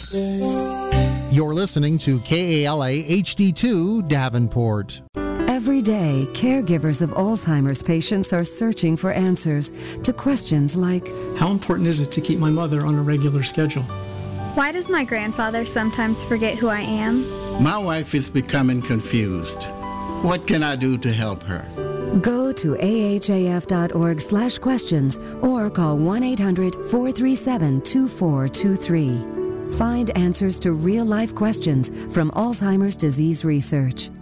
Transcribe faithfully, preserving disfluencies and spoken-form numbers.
You're listening to K A L A H D two Davenport. Every day, caregivers of Alzheimer's patients are searching for answers to questions like, how important is it to keep my mother on a regular schedule? Why does my grandfather sometimes forget who I am? My wife is becoming confused. What can I do to help her? Go to ahaf.org slash questions or call one eight hundred four three seven two four two three. Find answers to real-life questions from Alzheimer's disease research.